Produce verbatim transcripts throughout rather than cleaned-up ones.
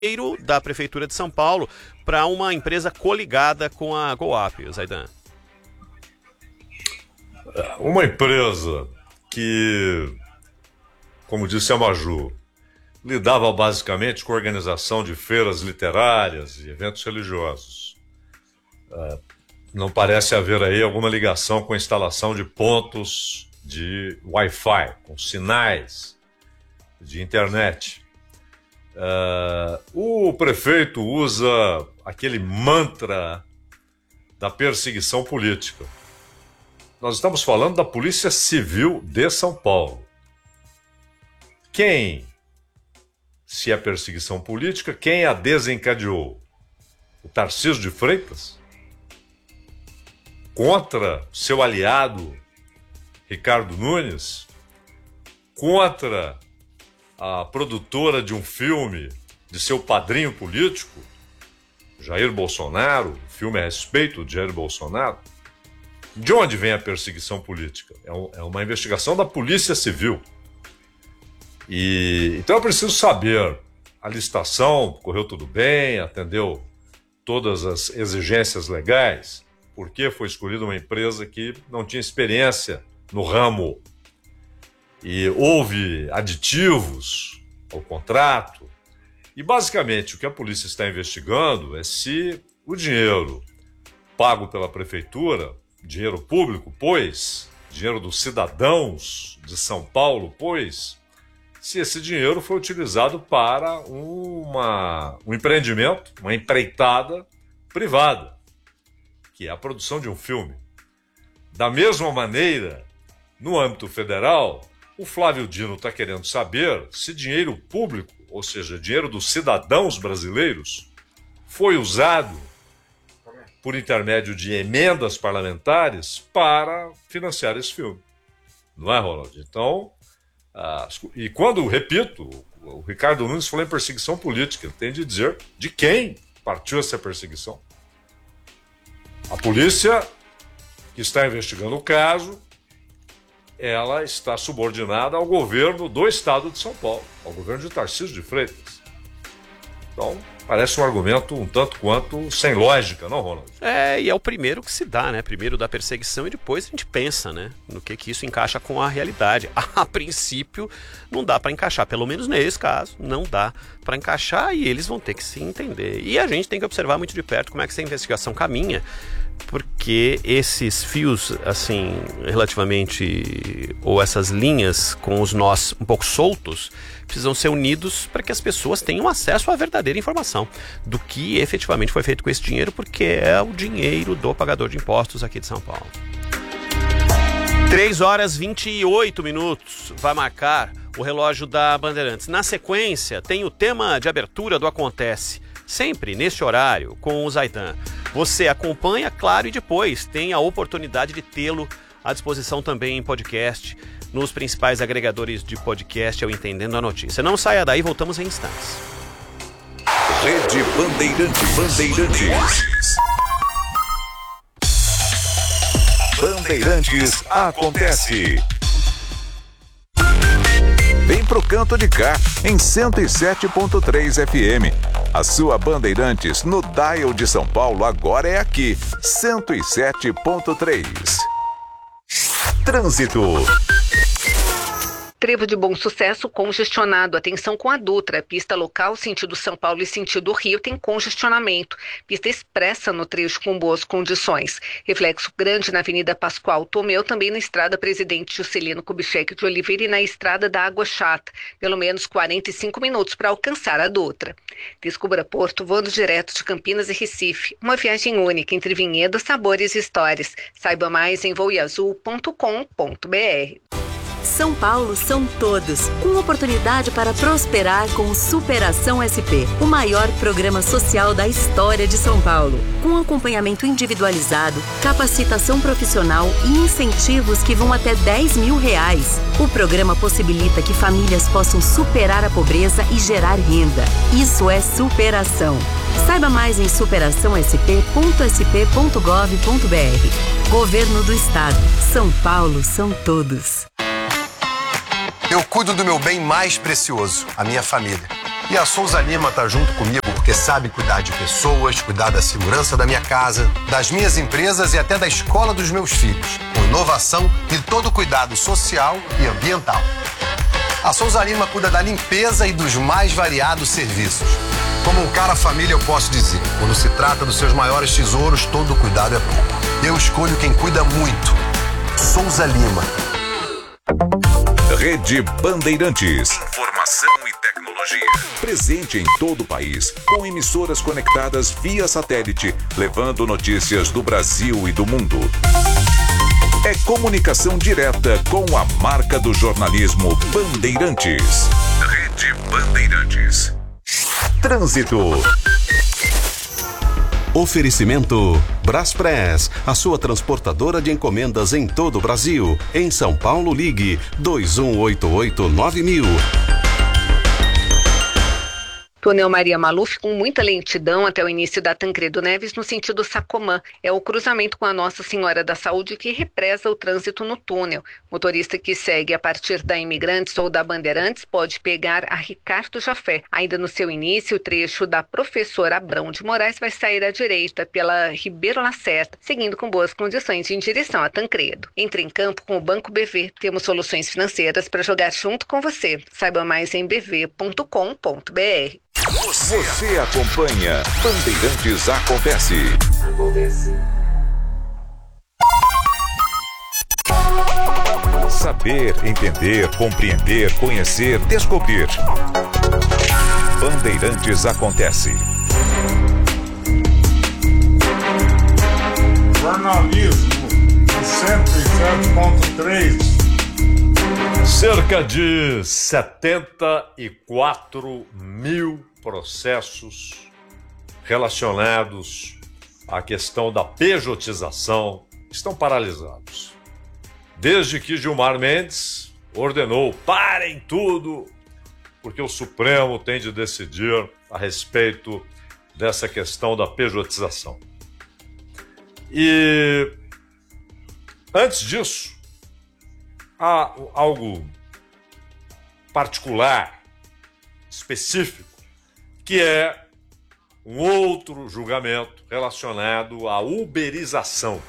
da Prefeitura de São Paulo para uma empresa coligada com a GoUp, Zaidan. Uma empresa que, como disse a Maju, lidava basicamente com a organização de feiras literárias e eventos religiosos. Não parece haver aí alguma ligação com a instalação de pontos de Wi-Fi, com sinais de internet. Uh, o prefeito usa aquele mantra da perseguição política. Nós estamos falando da Polícia Civil de São Paulo. Quem, se é perseguição política, quem a desencadeou? O Tarcísio de Freitas? Contra seu aliado Ricardo Nunes? Contra a produtora de um filme de seu padrinho político, Jair Bolsonaro, o filme é a respeito de Jair Bolsonaro? De onde vem a perseguição política? É, um, é uma investigação da Polícia Civil. E, então eu preciso saber, a licitação correu tudo bem, atendeu todas as exigências legais, por que foi escolhida uma empresa que não tinha experiência no ramo? E houve aditivos ao contrato. E, basicamente, o que a polícia está investigando é se o dinheiro pago pela prefeitura, dinheiro público, pois, dinheiro dos cidadãos de São Paulo, pois, se esse dinheiro foi utilizado para uma, um empreendimento, uma empreitada privada, que é a produção de um filme. Da mesma maneira, no âmbito federal, o Flávio Dino está querendo saber se dinheiro público, ou seja, dinheiro dos cidadãos brasileiros, foi usado por intermédio de emendas parlamentares para financiar esse filme. Não é, Ronald? Então, ah, e quando, repito, o Ricardo Nunes falou em perseguição política, ele tem de dizer de quem partiu essa perseguição. A polícia que está investigando o caso, ela está subordinada ao governo do estado de São Paulo, ao governo de Tarcísio de Freitas. Então, parece um argumento um tanto quanto sem lógica, não, Ronald? É, e é o primeiro que se dá, né? Primeiro da perseguição e depois a gente pensa, né? No que que isso encaixa com a realidade. A princípio, não dá para encaixar, pelo menos nesse caso, não dá para encaixar e eles vão ter que se entender. E a gente tem que observar muito de perto como é que essa investigação caminha, porque esses fios, assim, relativamente, ou essas linhas com os nós um pouco soltos, precisam ser unidos para que as pessoas tenham acesso à verdadeira informação do que efetivamente foi feito com esse dinheiro, porque é o dinheiro do pagador de impostos aqui de São Paulo. três horas e vinte e oito minutos vai marcar o relógio da Bandeirantes. Na sequência, tem o tema de abertura do Acontece, sempre neste horário, com o Zaidan. Você acompanha, claro, e depois tem a oportunidade de tê-lo à disposição também em podcast, nos principais agregadores de podcast, eu Entendendo a Notícia. Não saia daí, voltamos em instantes. Rede Bandeirantes. Bandeirantes. Bandeirantes Acontece. Vem pro canto de cá, em cento e sete ponto três F M. A sua Bandeirantes no dial de São Paulo agora é aqui, cento e sete ponto três. Trânsito. Trevo de Bom Sucesso congestionado. Atenção com a Dutra. Pista local, sentido São Paulo e sentido Rio, tem congestionamento. Pista expressa no trecho com boas condições. Reflexo grande na Avenida Pascoal Tomeu, também na Estrada Presidente Juscelino Kubitschek de Oliveira e na Estrada da Água Chata. Pelo menos quarenta e cinco minutos para alcançar a Dutra. Descubra Porto voando direto de Campinas e Recife. Uma viagem única entre vinhedos, sabores e histórias. Saiba mais em voeazul ponto com ponto b r. São Paulo são todos, com oportunidade para prosperar com o Superação S P, o maior programa social da história de São Paulo. Com acompanhamento individualizado, capacitação profissional e incentivos que vão até dez mil reais. O programa possibilita que famílias possam superar a pobreza e gerar renda. Isso é superação. Saiba mais em superação s p ponto s p ponto gov ponto b r. Governo do Estado. São Paulo são todos. Eu cuido do meu bem mais precioso, a minha família. E a Souza Lima tá junto comigo porque sabe cuidar de pessoas, cuidar da segurança da minha casa, das minhas empresas e até da escola dos meus filhos, com inovação e todo o cuidado social e ambiental. A Souza Lima cuida da limpeza e dos mais variados serviços. Como um cara família, eu posso dizer, quando se trata dos seus maiores tesouros, todo cuidado é pouco. Eu escolho quem cuida muito. Souza Lima. Rede Bandeirantes. Informação e tecnologia. Presente em todo o país, com emissoras conectadas via satélite, levando notícias do Brasil e do mundo. É comunicação direta com a marca do jornalismo Bandeirantes. Rede Bandeirantes. Trânsito. Oferecimento Braspress, a sua transportadora de encomendas em todo o Brasil. Em São Paulo, ligue dois um oito oito nove mil. Túnel Maria Maluf com muita lentidão até o início da Tancredo Neves no sentido Sacomã. É o cruzamento com a Nossa Senhora da Saúde que represa o trânsito no túnel. Motorista que segue a partir da Imigrantes ou da Bandeirantes pode pegar a Ricardo Jafé. Ainda no seu início, o trecho da Professor Abrão de Moraes vai sair à direita pela Ribeiro Lacerda, seguindo com boas condições em direção a Tancredo. Entre em campo com o Banco B V. Temos soluções financeiras para jogar junto com você. Saiba mais em b v ponto com ponto b r. Você, Você acompanha Bandeirantes Acontece. Acontece. Saber, entender, compreender, conhecer, descobrir. Bandeirantes Acontece. Jornalismo cento e sete ponto três. Cerca de setenta e quatro mil processos relacionados à questão da pejotização estão paralisados. Desde que Gilmar Mendes ordenou, parem tudo, porque o Supremo tem de decidir a respeito dessa questão da pejotização. E antes disso, há algo particular, específico, que é um outro julgamento relacionado à uberização.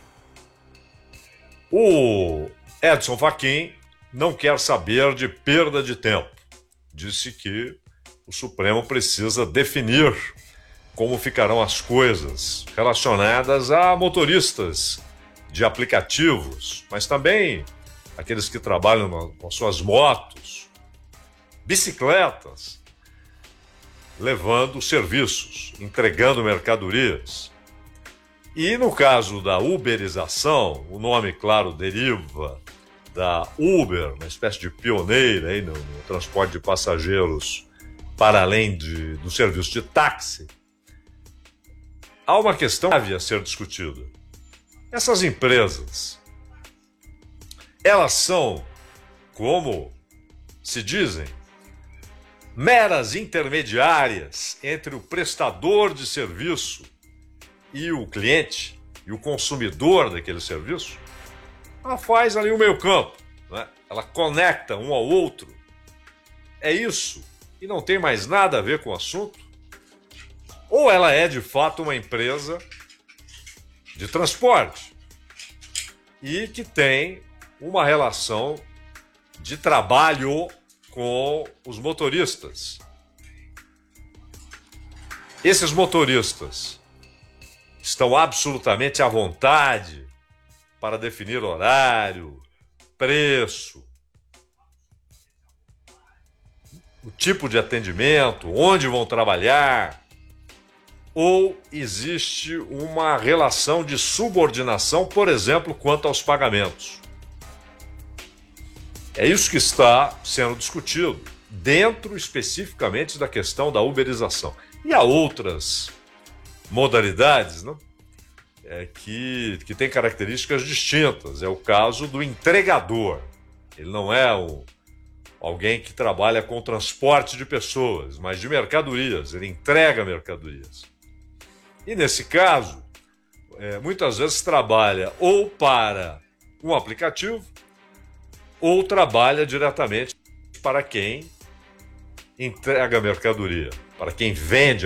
O Edson Fachin não quer saber de perda de tempo. Disse que o Supremo precisa definir como ficarão as coisas relacionadas a motoristas de aplicativos, mas também aqueles que trabalham com suas motos, bicicletas, levando serviços, entregando mercadorias. E no caso da uberização, o nome, claro, deriva da Uber, uma espécie de pioneira aí no, no transporte de passageiros para além de, do serviço de táxi. Há uma questão grave a ser discutida. Essas empresas, elas são, como se dizem, meras intermediárias entre o prestador de serviço e o cliente, e o consumidor daquele serviço. Ela faz ali o meio campo, né? Ela conecta um ao outro. É isso, e não tem mais nada a ver com o assunto. Ou ela é de fato uma empresa de transporte e que tem uma relação de trabalho com os motoristas. Esses motoristas estão absolutamente à vontade para definir horário, preço, o tipo de atendimento, onde vão trabalhar, ou existe uma relação de subordinação, por exemplo, quanto aos pagamentos. É isso que está sendo discutido, dentro especificamente da questão da uberização. E há outras modalidades, né, é, que, que têm características distintas. É o caso do entregador. Ele não é um, alguém que trabalha com transporte de pessoas, mas de mercadorias. Ele entrega mercadorias. E nesse caso, é, muitas vezes trabalha ou para um aplicativo ou trabalha diretamente para quem entrega a mercadoria para quem vende